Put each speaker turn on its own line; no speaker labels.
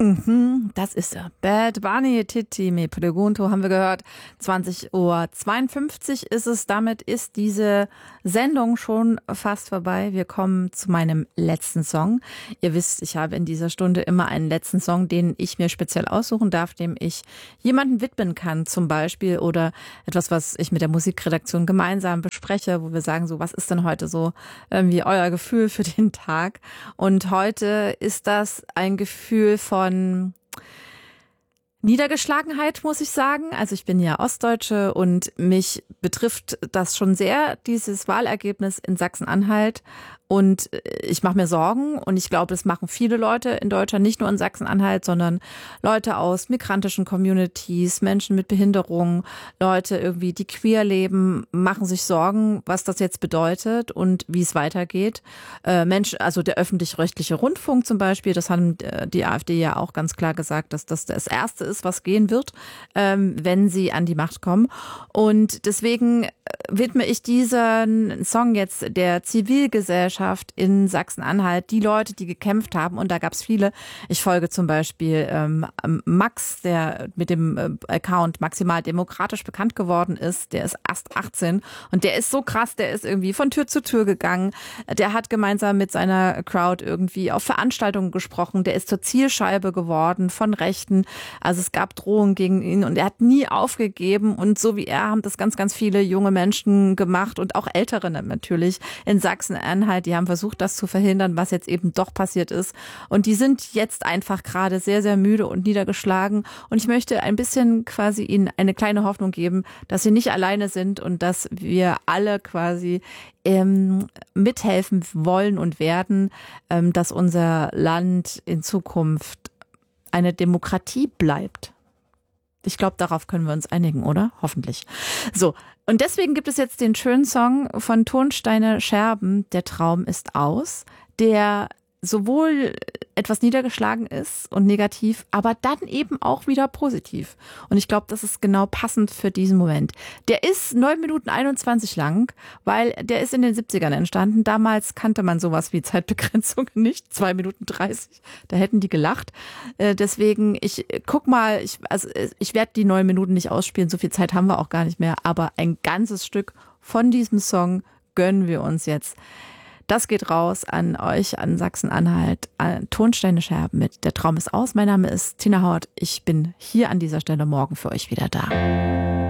Das ist er. Bad Bunny, Titi me pregunto, haben wir gehört. 20:52 Uhr ist es. Damit ist diese Sendung schon fast vorbei. Wir kommen zu meinem letzten Song. Ihr wisst, ich habe in dieser Stunde immer einen letzten Song, den ich mir speziell aussuchen darf, dem ich jemanden widmen kann zum Beispiel, oder etwas, was ich mit der Musikredaktion gemeinsam bespreche, wo wir sagen, so, was ist denn heute so irgendwie euer Gefühl für den Tag? Und heute ist das ein Gefühl von Niedergeschlagenheit, muss ich sagen. Also ich bin ja Ostdeutsche und mich betrifft das schon sehr, dieses Wahlergebnis in Sachsen-Anhalt. Und ich mache mir Sorgen, und ich glaube, das machen viele Leute in Deutschland, nicht nur in Sachsen-Anhalt, sondern Leute aus migrantischen Communities, Menschen mit Behinderung, Leute irgendwie, die queer leben, machen sich Sorgen, was das jetzt bedeutet und wie es weitergeht. Menschen, also der öffentlich-rechtliche Rundfunk zum Beispiel, das haben die AfD ja auch ganz klar gesagt, dass das das Erste ist, was gehen wird, wenn sie an die Macht kommen. Und deswegen widme ich diesen Song jetzt der Zivilgesellschaft in Sachsen-Anhalt, die Leute, die gekämpft haben, und da gab es viele. Ich folge zum Beispiel Max, der mit dem Account Maximal Demokratisch bekannt geworden ist. Der ist erst 18 und der ist so krass, der ist irgendwie von Tür zu Tür gegangen. Der hat gemeinsam mit seiner Crowd irgendwie auf Veranstaltungen gesprochen. Der ist zur Zielscheibe geworden von Rechten. Also es gab Drohungen gegen ihn und er hat nie aufgegeben, und so wie er haben das ganz, ganz viele junge Menschen gemacht und auch Ältere natürlich in Sachsen-Anhalt. Die haben versucht, das zu verhindern, was jetzt eben doch passiert ist. Und die sind jetzt einfach gerade sehr, sehr müde und niedergeschlagen. Und ich möchte ein bisschen quasi ihnen eine kleine Hoffnung geben, dass sie nicht alleine sind und dass wir alle quasi mithelfen wollen und werden, dass unser Land in Zukunft eine Demokratie bleibt. Ich glaube, darauf können wir uns einigen, oder? Hoffentlich. So, und deswegen gibt es jetzt den schönen Song von Tonsteine Scherben, Der Traum ist aus, der sowohl etwas niedergeschlagen ist und negativ, aber dann eben auch wieder positiv. Und ich glaube, das ist genau passend für diesen Moment. Der ist 9 Minuten 21 lang, weil der ist in den 70ern entstanden. Damals kannte man sowas wie Zeitbegrenzung nicht. 2 Minuten 30. Da hätten die gelacht. Deswegen, ich guck mal, ich werde die 9 Minuten nicht ausspielen. So viel Zeit haben wir auch gar nicht mehr. Aber ein ganzes Stück von diesem Song gönnen wir uns jetzt. Das geht raus an euch, an Sachsen-Anhalt, an Tonsteine Scherben mit Der Traum ist aus. Mein Name ist Tina Haut. Ich bin hier an dieser Stelle morgen für euch wieder da.